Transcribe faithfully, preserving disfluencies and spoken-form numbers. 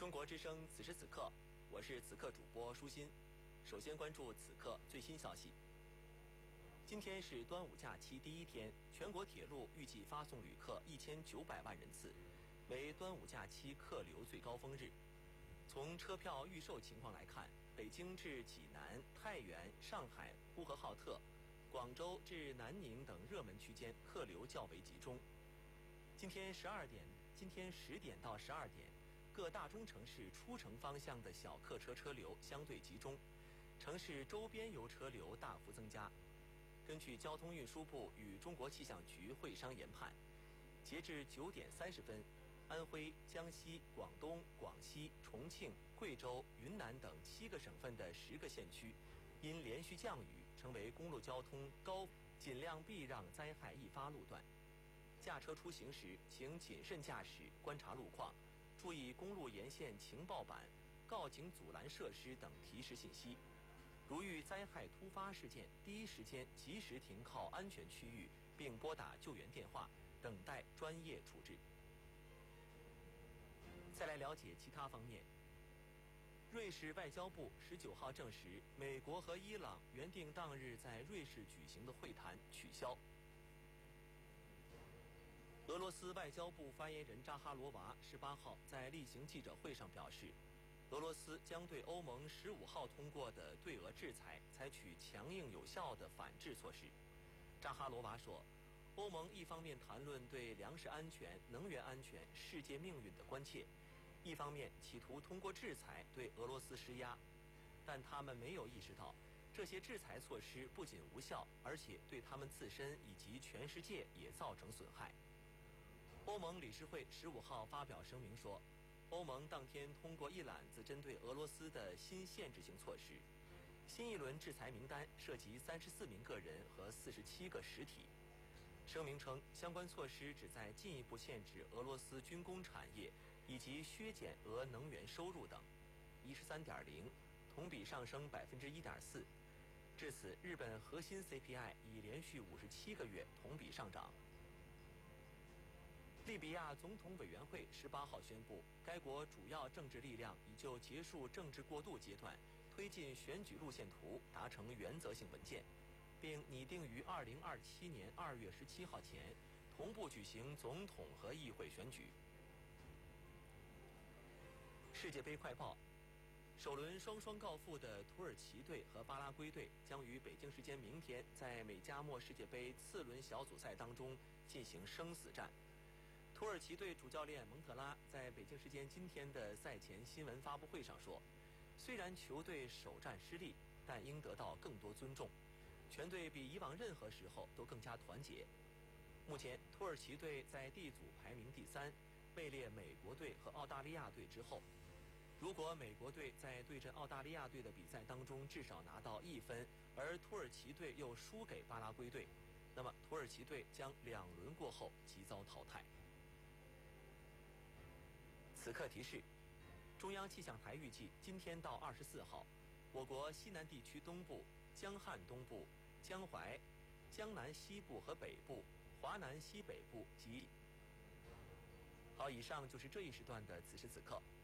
中国之声此时此刻，我是此刻主播舒心。首先关注此刻最新消息。今天是端午假期第一天，全国铁路预计发送旅客一千九百万人次，为端午假期客流最高峰日。从车票预售情况来看，北京至济南、太原、上海、呼和浩特、广州至南宁等热门区间客流较为集中。今天十二点，今天十点到十二点，各大中城市出城方向的小客车车流相对集中，城市周边游车流大幅增加。根据交通运输部与中国气象局会商研判，截至九点三十分，安徽、江西、广东、广西、重庆、贵州、云南等七个省份的十个县区，因连续降雨成为公路交通高，尽量避让灾害易发路段。驾车出行时，请谨慎驾驶，观察路况，注意公路沿线情报板、告警阻拦设施等提示信息。如遇灾害突发事件，第一时间及时停靠安全区域，并拨打救援电话，等待专业处置。再来了解其他方面。瑞士外交部十九号证实，美国和伊朗原定当日在瑞士举行的会谈取消。俄罗斯外交部发言人扎哈罗娃十八号在例行记者会上表示，俄罗斯将对欧盟十五号通过的对俄制裁采取强硬有效的反制措施。扎哈罗娃说，欧盟一方面谈论对粮食安全、能源安全、世界命运的关切，一方面企图通过制裁对俄罗斯施压，但他们没有意识到，这些制裁措施不仅无效，而且对他们自身以及全世界也造成损害。欧盟理事会十五号发表声明说，欧盟当天通过一揽子针对俄罗斯的新限制性措施，新一轮制裁名单涉及三十四名个人和四十七个实体。声明称，相关措施旨在进一步限制俄罗斯军工产业以及削减俄能源收入等。一十三点零，同比上升百分之一点四。至此，日本核心 C P I 已连续五十七个月同比上涨。利比亚总统委员会十八号宣布，该国主要政治力量已就结束政治过渡阶段，推进选举路线图达成原则性文件，并拟定于二零二七年二月十七号前同步举行总统和议会选举。世界杯快报：首轮双双告负的土耳其队和巴拉圭队将于北京时间明天在美加墨世界杯次轮小组赛当中进行生死战。土耳其队主教练蒙特拉在北京时间今天的赛前新闻发布会上说，虽然球队首战失利，但应得到更多尊重，全队比以往任何时候都更加团结。目前土耳其队在 D 组排名第三，位列美国队和澳大利亚队之后。如果美国队在对阵澳大利亚队的比赛当中至少拿到一分，而土耳其队又输给巴拉圭队，那么土耳其队将两轮过后即遭淘汰。此刻提示：中央气象台预计，今天到二十四号，我国西南地区东部、江汉东部、江淮、江南西部和北部、华南西北部及……好，以上就是这一时段的此时此刻。